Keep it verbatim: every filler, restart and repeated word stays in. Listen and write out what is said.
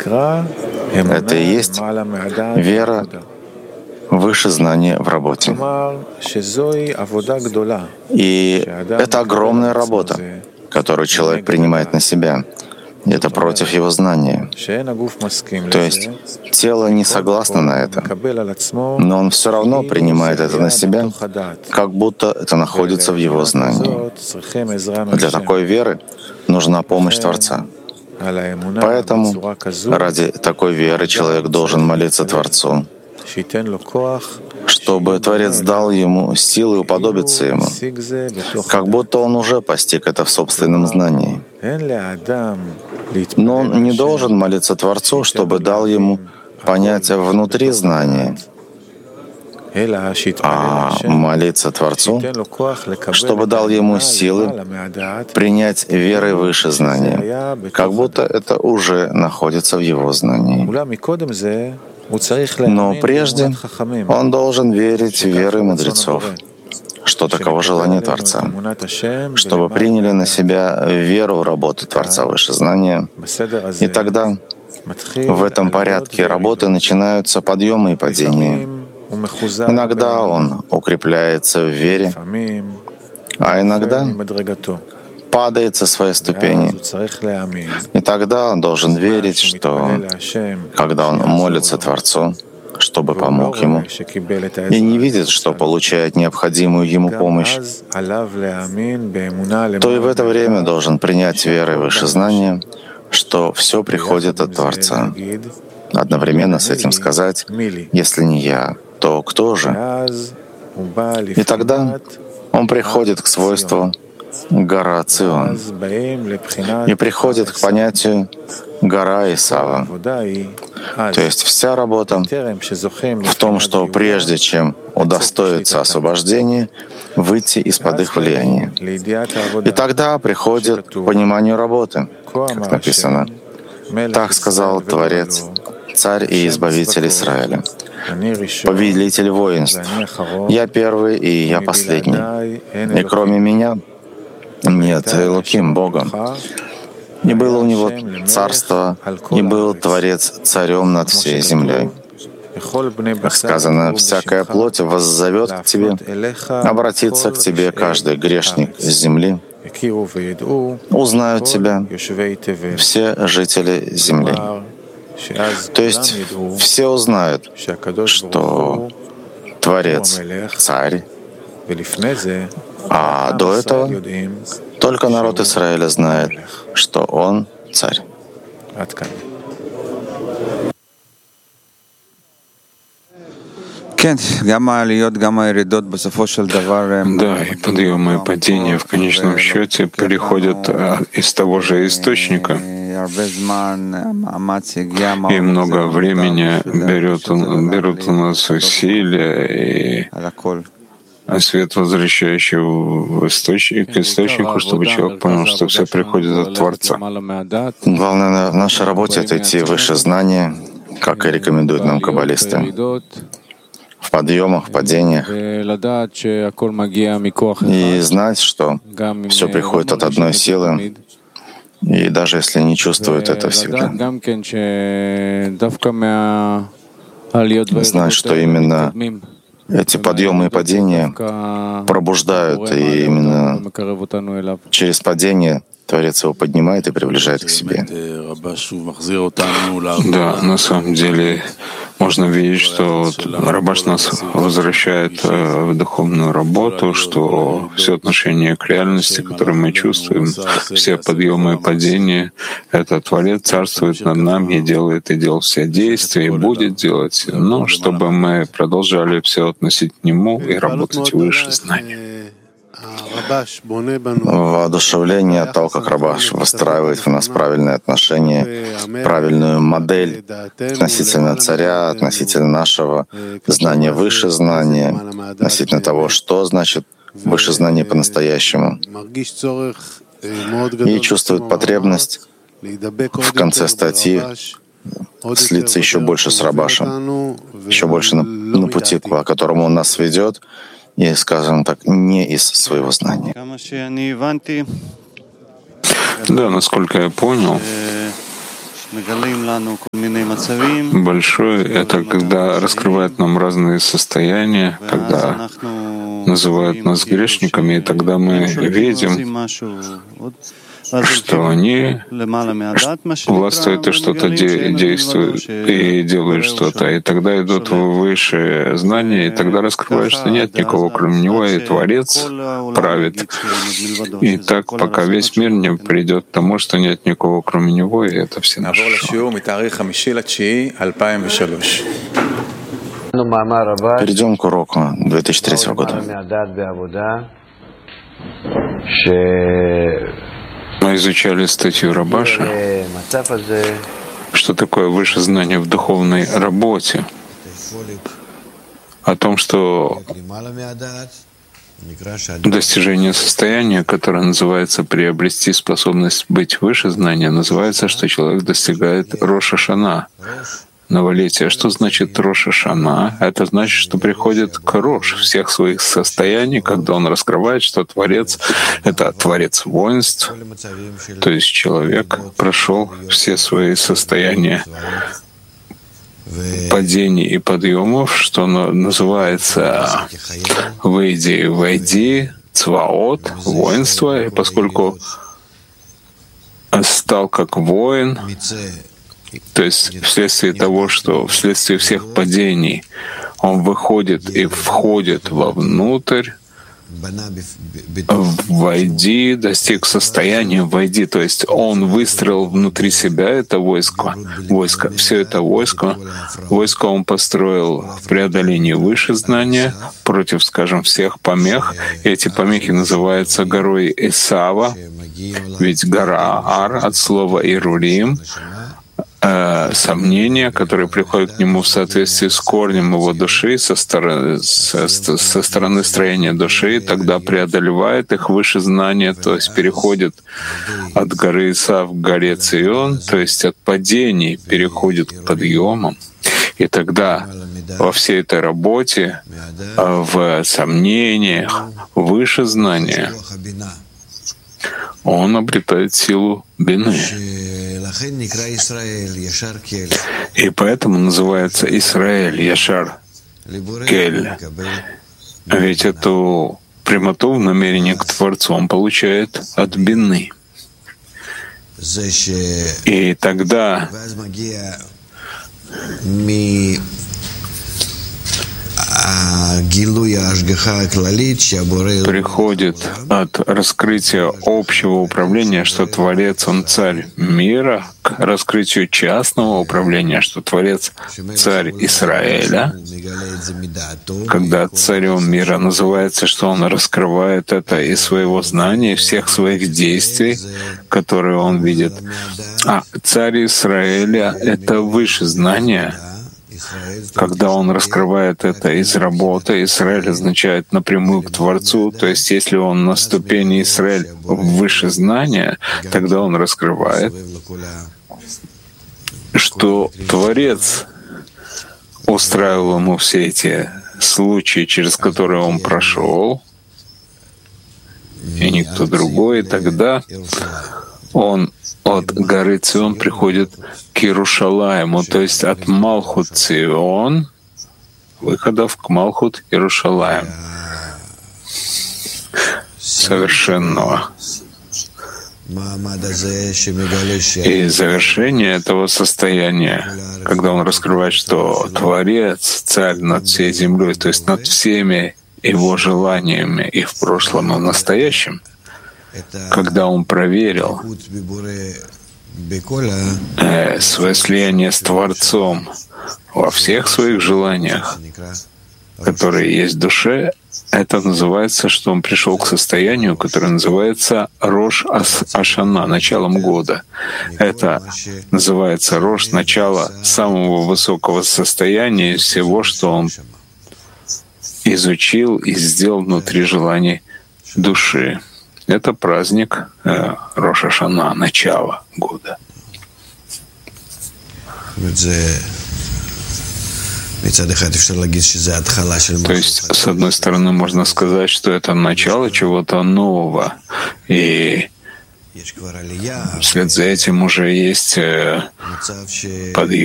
Это и есть вера выше знания в работе. И это огромная работа, которую человек принимает на себя. И это против его знания. То есть тело не согласно на это, но он все равно принимает это на себя, как будто это находится в его знании. Для такой веры нужна помощь Творца. Поэтому ради такой веры человек должен молиться Творцу, чтобы Творец дал ему силы уподобиться ему, как будто он уже постиг это в собственном знании. Но он не должен молиться Творцу, чтобы дал ему понять внутри знания, а молиться Творцу, чтобы дал ему силы принять верой выше знания, как будто это уже находится в его знании. Но прежде он должен верить в веры мудрецов, что таково желание Творца, чтобы приняли на себя веру в работу Творца выше знания, и тогда в этом порядке работы начинаются подъемы и падения. Иногда он укрепляется в вере, а иногда падает со своей ступени. И тогда он должен верить, что когда он молится Творцу, чтобы помог ему, и не видит, что получает необходимую ему помощь, то и в это время должен принять верой выше знания, что все приходит от Творца. Одновременно с этим сказать: «Если не я, то кто же?» И тогда он приходит к свойству гора Цион и приходит к понятию гора Исава. То есть вся работа в том, что прежде чем удостоиться освобождения, выйти из-под их влияния. И тогда приходит к пониманию работы, как написано: «Так сказал Творец, Царь и Избавитель Израиля, Повелитель воинств. Я первый и я последний, и кроме меня нет Элоким, Бога. И было у него царство, и был Творец царем над всей землей». Как сказано: «Всякая плоть воззовет к тебе, обратится к тебе каждый грешник с земли, узнают тебя все жители земли». То есть все узнают, что Творец — Царь, а до этого только народ Израиля знает, что Он — Царь. Да, и подъемы и падения в конечном счете приходят из того же источника. И много времени берет, берут у нас усилия и свет, возвращающий в источник, к источнику, чтобы человек понял, что все приходит от Творца. Главное в нашей работе — это идти выше знания, как и рекомендуют нам каббалисты. В подъемах, в падениях. И знать, что все приходит от одной силы, и даже если не чувствуют это всегда. Знать, что именно эти подъемы и падения пробуждают, и именно через падение Творец его поднимает и приближает к себе. Да, на самом деле можно видеть, что вот Рабаш нас возвращает в духовную работу, что все отношения к реальности, которые мы чувствуем, все подъемы и падения, это Творец царствует над нами и делает и делал все действия, и будет делать, но чтобы мы продолжали все относить к Нему и работать выше знания. Воодушевление от того, как Рабаш выстраивает в нас правильные отношения, правильную модель относительно царя, относительно нашего знания выше знания, относительно того, что значит выше знание по-настоящему. И чувствует потребность в конце статьи слиться еще больше с Рабашем, еще больше на, на пути, к которому он нас ведет, и, скажем так, не из своего знания. Да, насколько я понял, большой — это когда раскрывает нам разные состояния, когда называют нас грешниками, и тогда мы видим, что они властвуют и что-то де- действуют, и делают что-то. И тогда идут в высшее знание, и тогда раскрывают, что нет никого, кроме него, и Творец правит. И так, пока весь мир не придет к тому, что нет никого, кроме него, и это все наши. Перейдем к уроку две тысячи третьего года. Мы изучали статью Рабаша, что такое высшее знание в духовной работе, о том, что достижение состояния, которое называется приобрести способность быть выше знания, называется, что человек достигает Рош ха-Шана, новолетия. Что значит Рош ха-Шана? Это значит, что приходит к Рош всех своих состояний, когда он раскрывает, что Творец — это Творец воинств, то есть человек прошел все свои состояния падений и подъемов, что называется «выйди, войди», «цваот», воинство, и поскольку стал как воин, то есть вследствие того, что вследствие всех падений он выходит и входит вовнутрь, войди, достиг состояния войди, то есть он выстроил внутри себя это войско, войско, все это войско, войско он построил в преодолении выше знания против, скажем, всех помех. И эти помехи называются горой Исава, ведь гора Ар от слова Ирурим, Э, сомнения, которые приходят к нему в соответствии с корнем его души, со стороны, со, со стороны строения души, тогда преодолевает их выше знания, то есть переходит от горы Исав к горе Цион, то есть от падений переходит к подъемам. И тогда во всей этой работе, в сомнениях, выше знания, он обретает силу бины. И поэтому называется Исраэль Яшар Кель. Ведь эту прямоту в намерении к Творцу он получает от бины. И тогда приходит от раскрытия общего управления, что Творец — Он царь мира, к раскрытию частного управления, что Творец — царь Израиля. Когда царем мира называется, что он раскрывает это из своего знания, всех своих действий, которые он видит. А царь Израиля — это выше знания. Когда он раскрывает это из работы, Израиль означает напрямую к Творцу, то есть если он на ступени Израиль выше знания, тогда он раскрывает, что Творец устраивал ему все эти случаи, через которые он прошел, и никто другой, и тогда он от горы Цион приходит к Иерушалаиму, то есть от Малхут Цион, выходов к Малхут Иерушалаим, совершенного. И завершение этого состояния, когда он раскрывает, что Творец — царь над всей землей, то есть над всеми его желаниями и в прошлом, и в настоящем, когда он проверил э, свое слияние с Творцом во всех своих желаниях, которые есть в душе, это называется, что он пришел к состоянию, которое называется Рош ха-Шана, началом года. Это называется Рош, начало самого высокого состояния из всего, что он изучил и сделал внутри желаний души. Это праздник э, Рош ха-Шана, начало года. То есть, с одной стороны, можно сказать, что это начало чего-то нового. И Вслед за этим уже есть подъем